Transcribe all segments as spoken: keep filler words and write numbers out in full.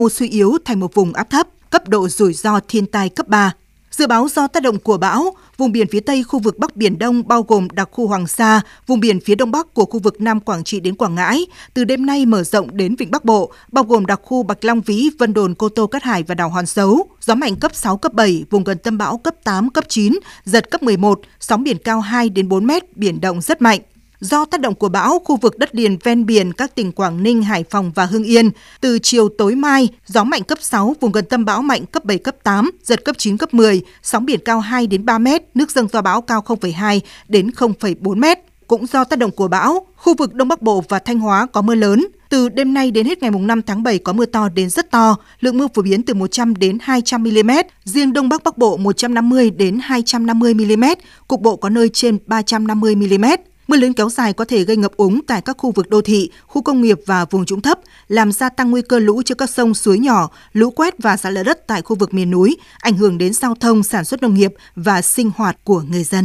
suy yếu thành một vùng áp thấp, cấp độ rủi ro thiên tai cấp ba. Dự báo do tác động của bão, vùng biển phía Tây khu vực Bắc Biển Đông bao gồm đặc khu Hoàng Sa, vùng biển phía Đông Bắc của khu vực Nam Quảng Trị đến Quảng Ngãi, từ đêm nay mở rộng đến Vịnh Bắc Bộ, bao gồm đặc khu Bạch Long Vĩ, Vân Đồn, Cô Tô, Cát Hải và đảo Hòn Sấu. Gió mạnh cấp sáu, cấp bảy, vùng gần tâm bão cấp tám, cấp chín, giật cấp mười một, sóng biển cao hai đến bốn mét, biển động rất mạnh. Do tác động của bão, khu vực đất liền ven biển các tỉnh Quảng Ninh, Hải Phòng và Hưng Yên, từ chiều tối mai, gió mạnh cấp sáu, vùng gần tâm bão mạnh cấp bảy, cấp tám, giật cấp chín, cấp mười, sóng biển cao hai đến ba mét, nước dâng do bão cao không phẩy hai đến không phẩy bốn mét. Cũng do tác động của bão, khu vực Đông Bắc Bộ và Thanh Hóa có mưa lớn. Từ đêm nay đến hết ngày năm tháng bảy có mưa to đến rất to, lượng mưa phổ biến từ một trăm đến hai trăm mi-li-mét, riêng Đông Bắc Bắc Bộ một trăm năm mươi đến hai trăm năm mươi mi-li-mét, cục bộ có nơi trên ba trăm năm mươi mi-li-mét. Mưa lớn kéo dài có thể gây ngập úng tại các khu vực đô thị, khu công nghiệp và vùng trũng thấp, làm gia tăng nguy cơ lũ trên các sông suối nhỏ, lũ quét và sạt lở đất tại khu vực miền núi, ảnh hưởng đến giao thông, sản xuất nông nghiệp và sinh hoạt của người dân.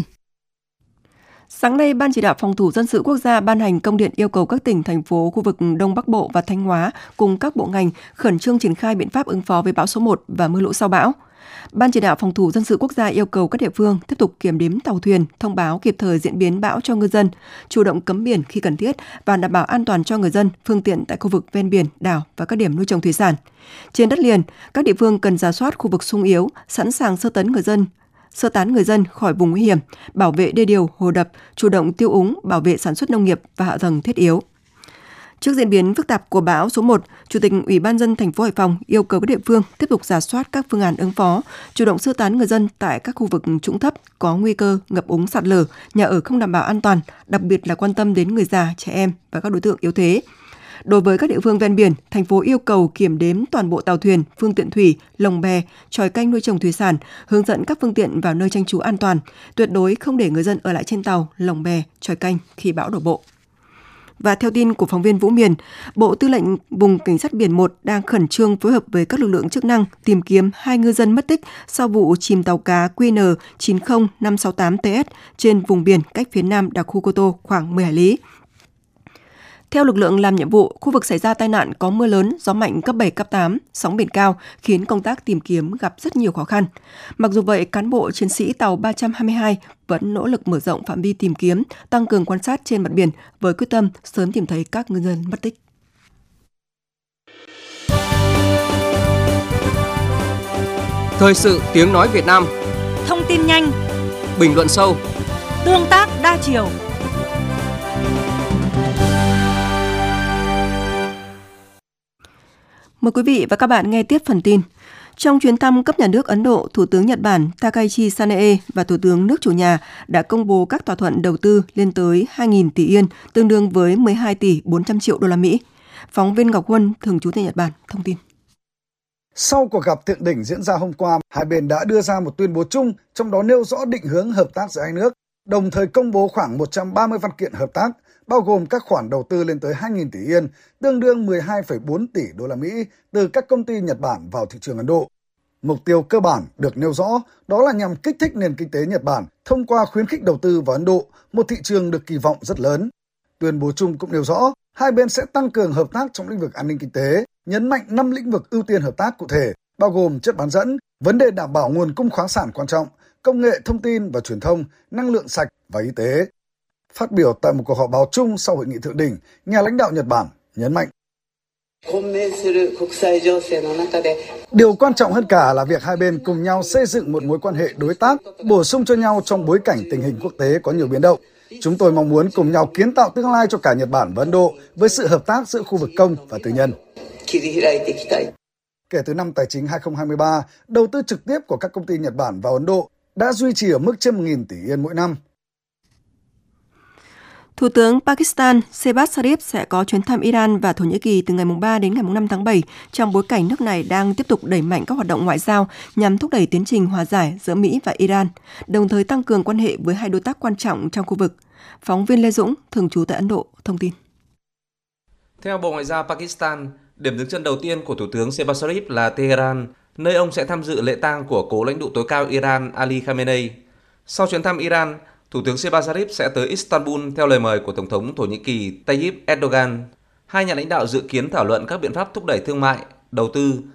Sáng nay, Ban Chỉ đạo Phòng thủ Dân sự Quốc gia ban hành công điện yêu cầu các tỉnh, thành phố, khu vực Đông Bắc Bộ và Thanh Hóa cùng các bộ ngành khẩn trương triển khai biện pháp ứng phó với bão số một và mưa lũ sau bão. Ban Chỉ đạo Phòng thủ Dân sự Quốc gia yêu cầu các địa phương tiếp tục kiểm đếm tàu thuyền, thông báo kịp thời diễn biến bão cho ngư dân, chủ động cấm biển khi cần thiết và đảm bảo an toàn cho người dân, phương tiện tại khu vực ven biển, đảo và các điểm nuôi trồng thủy sản. Trên đất liền, các địa phương cần rà soát khu vực xung yếu, sẵn sàng sơ tán người dân, sơ tán người dân khỏi vùng nguy hiểm, bảo vệ đê điều, hồ đập, chủ động tiêu úng, bảo vệ sản xuất nông nghiệp và hạ tầng thiết yếu. Trước diễn biến phức tạp của bão số một, Chủ tịch Ủy ban nhân dân thành phố Hải Phòng yêu cầu các địa phương tiếp tục rà soát các phương án ứng phó, chủ động sơ tán người dân tại các khu vực trũng thấp có nguy cơ ngập úng, sạt lở, nhà ở không đảm bảo an toàn, đặc biệt là quan tâm đến người già, trẻ em và các đối tượng yếu thế. Đối với các địa phương ven biển, thành phố yêu cầu kiểm đếm toàn bộ tàu thuyền, phương tiện thủy, lồng bè, chòi canh nuôi trồng thủy sản, hướng dẫn các phương tiện vào nơi tránh trú an toàn, tuyệt đối không để người dân ở lại trên tàu, lồng bè, chòi canh khi bão đổ bộ. Và theo tin của phóng viên Vũ Miền, Bộ Tư lệnh Vùng Cảnh sát Biển một đang khẩn trương phối hợp với các lực lượng chức năng tìm kiếm hai ngư dân mất tích sau vụ chìm tàu cá Q N chín không năm sáu tám T S trên vùng biển cách phía nam đặc khu Cô Tô khoảng mười hải lý. Theo lực lượng làm nhiệm vụ, khu vực xảy ra tai nạn có mưa lớn, gió mạnh cấp bảy, cấp tám, sóng biển cao khiến công tác tìm kiếm gặp rất nhiều khó khăn. Mặc dù vậy, cán bộ chiến sĩ tàu ba trăm hai mươi hai vẫn nỗ lực mở rộng phạm vi tìm kiếm, tăng cường quan sát trên mặt biển với quyết tâm sớm tìm thấy các ngư dân mất tích. Thời sự tiếng nói Việt Nam. Thông tin nhanh, bình luận sâu, tương tác đa chiều. Mời quý vị và các bạn nghe tiếp phần tin. Trong chuyến thăm cấp nhà nước Ấn Độ, Thủ tướng Nhật Bản Takaichi Sanae và Thủ tướng nước chủ nhà đã công bố các thỏa thuận đầu tư lên tới hai nghìn tỷ yên, tương đương với mười hai tỷ bốn trăm triệu đô la Mỹ. Phóng viên Ngọc Huân, thường trú tại Nhật Bản, thông tin. Sau cuộc gặp thượng đỉnh diễn ra hôm qua, hai bên đã đưa ra một tuyên bố chung, trong đó nêu rõ định hướng hợp tác giữa hai nước, đồng thời công bố khoảng một trăm ba mươi văn kiện hợp tác, bao gồm các khoản đầu tư lên tới hai nghìn tỷ yên, tương đương mười hai phẩy bốn tỷ đô la Mỹ từ các công ty Nhật Bản vào thị trường Ấn Độ. Mục tiêu cơ bản được nêu rõ đó là nhằm kích thích nền kinh tế Nhật Bản thông qua khuyến khích đầu tư vào Ấn Độ, một thị trường được kỳ vọng rất lớn. Tuyên bố chung cũng nêu rõ hai bên sẽ tăng cường hợp tác trong lĩnh vực an ninh kinh tế, nhấn mạnh năm lĩnh vực ưu tiên hợp tác cụ thể, bao gồm chất bán dẫn, vấn đề đảm bảo nguồn cung khoáng sản quan trọng, công nghệ thông tin và truyền thông, năng lượng sạch và y tế. Phát biểu tại một cuộc họp báo chung sau hội nghị thượng đỉnh, nhà lãnh đạo Nhật Bản nhấn mạnh điều quan trọng hơn cả là việc hai bên cùng nhau xây dựng một mối quan hệ đối tác, bổ sung cho nhau trong bối cảnh tình hình quốc tế có nhiều biến động. Chúng tôi mong muốn cùng nhau kiến tạo tương lai cho cả Nhật Bản và Ấn Độ với sự hợp tác giữa khu vực công và tư nhân. Kể từ năm tài chính hai không hai ba, đầu tư trực tiếp của các công ty Nhật Bản vào Ấn Độ đã duy trì ở mức trên một nghìn tỷ yên mỗi năm. Thủ tướng Pakistan Shehbaz Sharif sẽ có chuyến thăm Iran và Thổ Nhĩ Kỳ từ ngày ba đến ngày năm tháng bảy, trong bối cảnh nước này đang tiếp tục đẩy mạnh các hoạt động ngoại giao nhằm thúc đẩy tiến trình hòa giải giữa Mỹ và Iran, đồng thời tăng cường quan hệ với hai đối tác quan trọng trong khu vực. Phóng viên Lê Dũng, thường trú tại Ấn Độ, thông tin. Theo Bộ Ngoại giao Pakistan, điểm dừng chân đầu tiên của Thủ tướng Shehbaz Sharif là Tehran, nơi ông sẽ tham dự lễ tang của cố lãnh tụ tối cao Iran Ali Khamenei. Sau chuyến thăm Iran, Thủ tướng Shehbaz Sharif sẽ tới Istanbul theo lời mời của Tổng thống Thổ Nhĩ Kỳ Tayyip Erdogan. Hai nhà lãnh đạo dự kiến thảo luận các biện pháp thúc đẩy thương mại, đầu tư